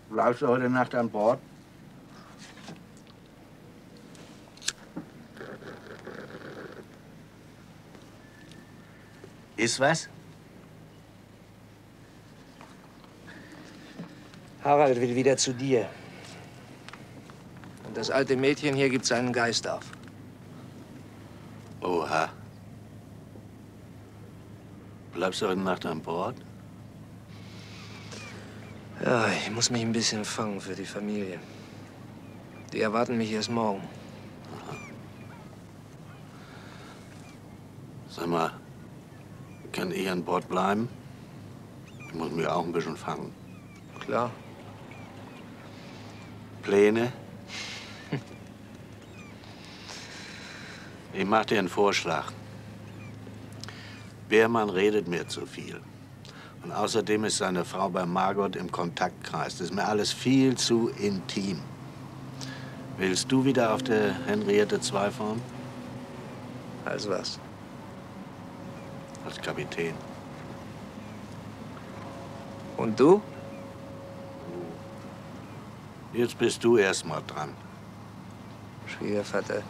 Bleibst du heute Nacht an Bord? Ist was? Harald will wieder zu dir. Und das alte Mädchen hier gibt seinen Geist auf. Oha. Bleibst du heute Nacht an Bord? Ja, ich muss mich ein bisschen fangen für die Familie. Die erwarten mich erst morgen. Aha. Sag mal, kann ich an Bord bleiben? Ich muss mich auch ein bisschen fangen. Klar. Pläne? Ich mach dir einen Vorschlag. Beermann redet mir zu viel. Und außerdem ist seine Frau bei Margot im Kontaktkreis. Das ist mir alles viel zu intim. Willst du wieder auf der Henriette II fahren? Als was? Als Kapitän. Und du? Jetzt bist du erst mal dran. Schwiegervater,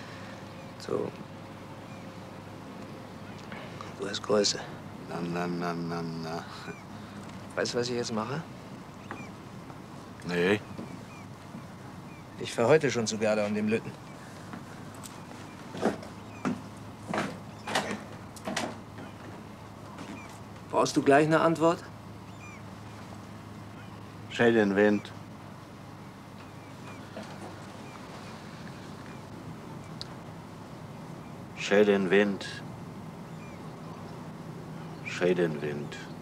du hast Größe. Na. Weißt du, was ich jetzt mache? Nee. Ich fahr heute schon zu Gerda und dem Lütten. Brauchst du gleich eine Antwort? Stell den Wind. Stell den Wind. Stell den Wind.